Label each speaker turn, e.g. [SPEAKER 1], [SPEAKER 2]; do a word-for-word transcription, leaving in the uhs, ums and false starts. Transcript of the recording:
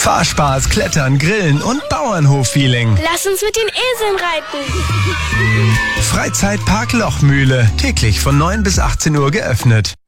[SPEAKER 1] Fahrspaß, Klettern, Grillen und Bauernhof-Feeling.
[SPEAKER 2] Lass uns mit den Eseln reiten.
[SPEAKER 1] Freizeitpark Lochmühle. Täglich von neun bis achtzehn Uhr geöffnet.